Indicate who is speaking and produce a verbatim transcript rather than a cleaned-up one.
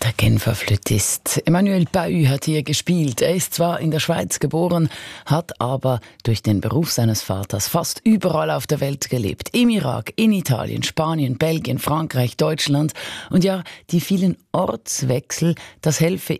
Speaker 1: Der Genfer Flötist Emmanuel Pahud hat hier gespielt. Er ist zwar in der Schweiz geboren, hat aber durch den Beruf seines Vaters fast überall auf der Welt gelebt. Im Irak, in Italien, Spanien, Belgien, Frankreich, Deutschland. Und ja, die vielen Ortswechsel, das helfe